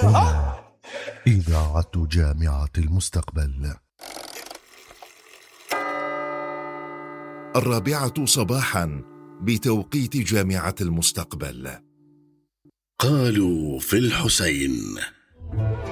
هنا إذاعة جامعة المستقبل. 4 صباحا بتوقيت جامعة المستقبل. قالوا في الحسين.